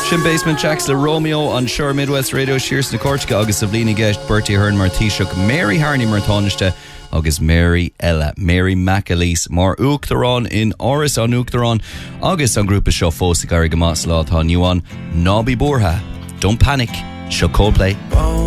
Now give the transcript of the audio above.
Sin Basement Jacks le Romeo on Shore Midwest Radio Shears na Cortica agus Sablina Guest Bertie Hearn mar Taoiseach Mary Harney mar Tánaiste agus Mary Ella Mary McAleese mar Uachtarán in Áras an Uachtarán agus an grúpa seo fósa gar go más lá tá Nuan Nobby Borja Don't Panic Seo Coldplay